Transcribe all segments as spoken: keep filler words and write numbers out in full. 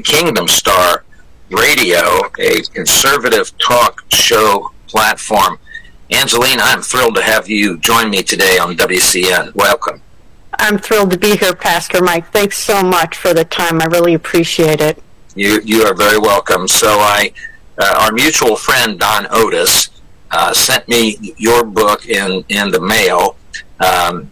Kingdom Star Radio, a conservative talk show platform. Angeline, I'm thrilled to have you join me today on W C N. Welcome. I'm thrilled to be here, Pastor Mike. Thanks so much for the time. I really appreciate it. You you are very welcome. So I, uh, our mutual friend Don Otis uh, sent me your book in, in the mail. Um,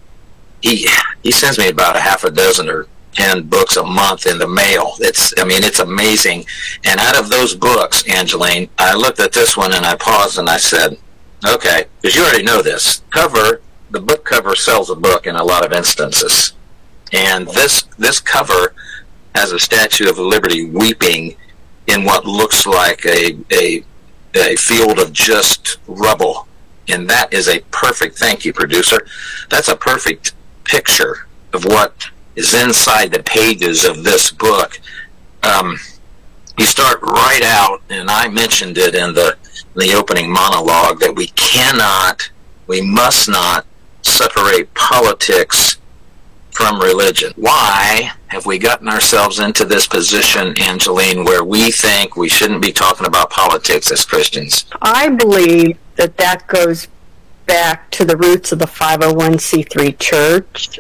he he sends me about a half a dozen or ten books a month in the mail. It's I mean it's amazing. And out of those books, Angeline, I looked at this one and I paused and I said, okay, because you already know this cover. The book cover sells a book in a lot of instances, and this this cover has a Statue of Liberty weeping in what looks like a, a a field of just rubble, and that is a perfect, thank you, producer, that's a perfect picture of what is inside the pages of this book. Um, you start right out, and I mentioned it in the, in the opening monologue, that we cannot, we must not separate politics from religion. Why have we gotten ourselves into this position, Angeline, where we think we shouldn't be talking about politics as Christians? I believe that that goes back to the roots of the five oh one c three church.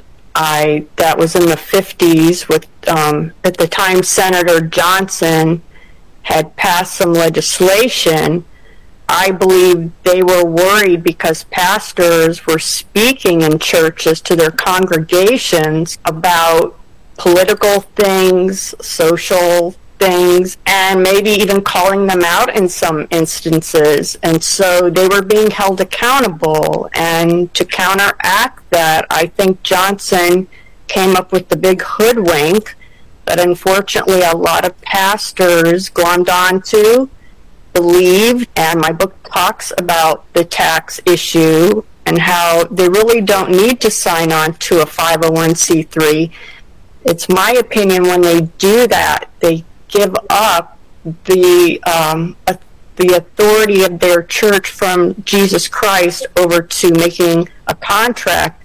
I that was in the fifties with, um, at the time, Senator Johnson had passed some legislation. I believe they were worried because pastors were speaking in churches to their congregations about political things, social things, and maybe even calling them out in some instances. And so they were being held accountable. And to counteract that, I think Johnson came up with the big hoodwink that unfortunately a lot of pastors glommed onto, believed, and my book talks about the tax issue and how they really don't need to sign on to a five oh one c three. It's my opinion when they do that, they give up the um, uh, the authority of their church from Jesus Christ over to making a contract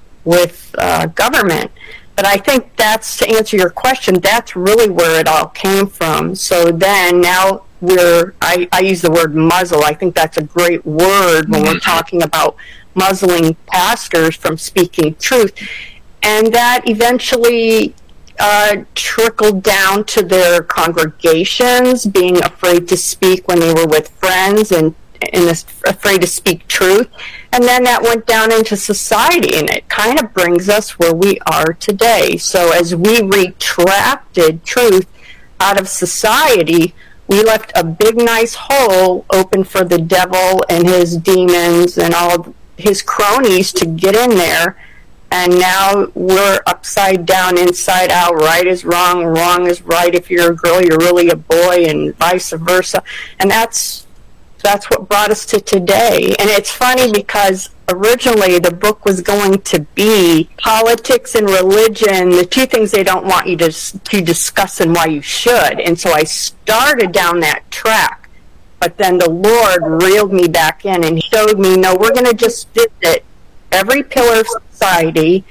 with uh, government. But I think that's, to answer your question, that's really where it all came from. So then now we're, I, I use the word muzzle. I think that's a great word when we're talking about muzzling pastors from speaking truth. And that eventually uh, trickled down to their congregations, being afraid to speak when they were with friends and, and afraid to speak truth. And then that went down into society, and it kind of brings us where we are today. So as we retracted truth out of society, we left a big, nice hole open for the devil and his demons and all of his cronies to get in there. And now we're upside down, inside out. Right is wrong, wrong is right. If you're a girl, you're really a boy, and vice versa. And that's that's what brought us to today. And it's funny because originally the book was going to be politics and religion, the two things they don't want you to to discuss and why you should. And so I started down that track. But then the Lord reeled me back in and he showed me, no, we're going to just visit every pillar of society,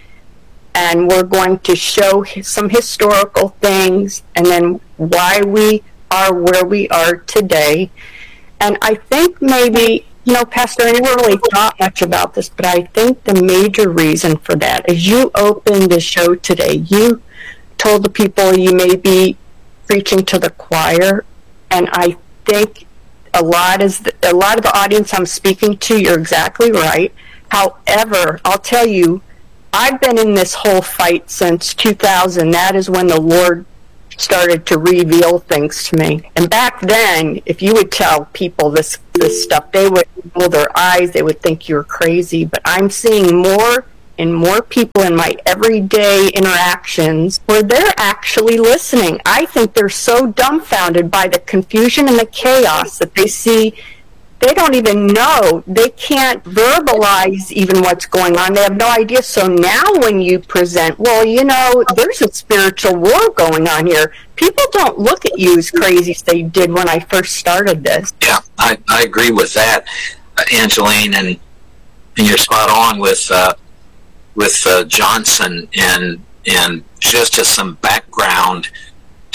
and we're going to show some historical things and then why we are where we are today. And I think maybe, you know, Pastor, I never really thought much about this, but I think the major reason for that is you opened the show today. You told the people you may be preaching to the choir, and I think a lot is the, a lot of the audience I'm speaking to, you're exactly right. However, I'll tell you, I've been in this whole fight since two thousand. That is when the Lord started to reveal things to me. And back then, if you would tell people this this stuff, they would roll their eyes, they would think you're crazy. But I'm seeing more and more people in my everyday interactions where they're actually listening. I think they're so dumbfounded by the confusion and the chaos that they see. They don't even know. They can't verbalize even what's going on. They have no idea. So now when you present, well, you know, there's a spiritual war going on here. People don't look at you as crazy as they did when I first started this. Yeah, I, I agree with that, uh, Angeline, and, and you're spot on with uh, with uh, Johnson, and and just as some background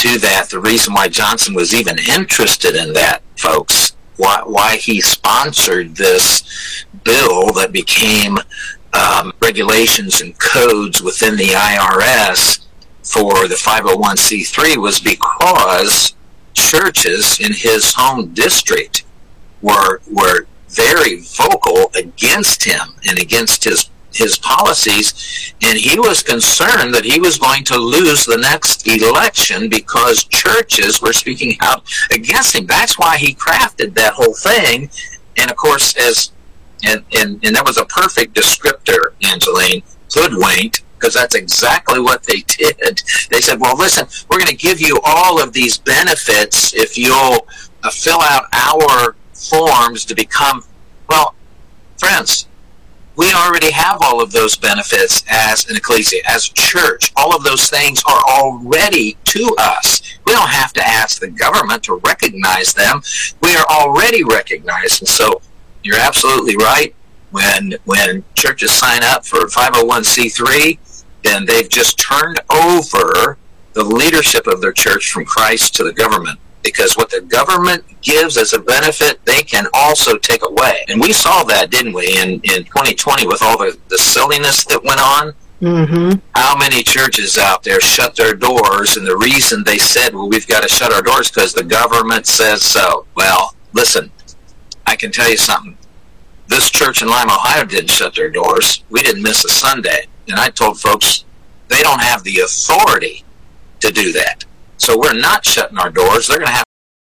do that, the reason why Johnson was even interested in that, folks, why, why he sponsored this bill that became um, regulations and codes within the I R S for the five oh one c three was because churches in his home district were were very vocal against him and against his his policies, and he was concerned that he was going to lose the next election because churches were speaking out against him. That's why he crafted that whole thing. And of course, as and and, and that was a perfect descriptor, Angeline, hoodwinked, because that's exactly what they did. They said, well, listen, we're going to give you all of these benefits if you'll uh, fill out our forms to become, well, friends, we already have all of those benefits as an ecclesia, as a church. All of those things are already to us. We don't have to ask the government to recognize them. We are already recognized. And so you're absolutely right. When when churches sign up for five oh one c three, then they've just turned over the leadership of their church from Christ to the government. Because what the government gives as a benefit, they can also take away. And we saw that, didn't we, in, in twenty twenty with all the, the silliness that went on? Mm-hmm. How many churches out there shut their doors, and the reason they said, well, we've got to shut our doors because the government says so. Well, listen, I can tell you something. This church in Lima, Ohio didn't shut their doors. We didn't miss a Sunday. And I told folks, they don't have the authority to do that. So we're not shutting our doors. They're going to have